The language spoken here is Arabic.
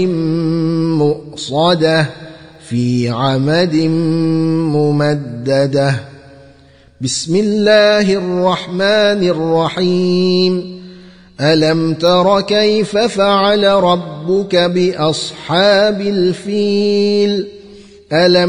مؤصدة في عمد ممددة. بسم الله الرحمن الرحيم. ألم تر كيف فعل ربك بأصحاب الفيل؟ ألم